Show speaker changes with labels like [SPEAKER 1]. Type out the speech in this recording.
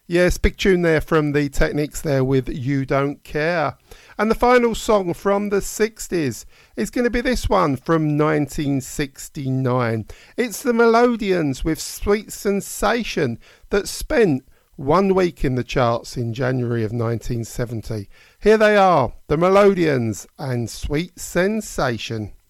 [SPEAKER 1] Yes, big tune there from the Technics there with You Don't Care. And the final song from the 60s is going to be this one from 1969. It's the Melodians with Sweet Sensation that spent 1 week in the charts in January of 1970. Here they are, the Melodians and Sweet Sensation.